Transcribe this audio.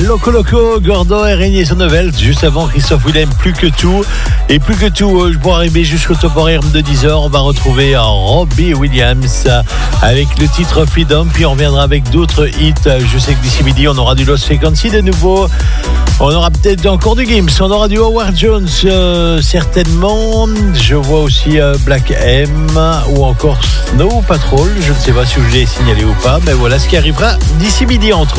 Loco Loco, Gordo et Régnier sur Novel. Juste avant, Christophe Willem, Plus que tout. Et plus que tout, pour arriver jusqu'au top horaire de 10h, on va retrouver Robbie Williams avec le titre Freedom. Puis on reviendra avec d'autres hits. Je sais que d'ici midi, on aura du Lost Frequency de nouveau. On aura peut-être encore du Gims. On aura du Howard Jones, certainement. Je vois aussi Black M ou encore Snow Patrol. Je ne sais pas si je l'ai signalé ou pas. Mais voilà ce qui arrivera d'ici midi entre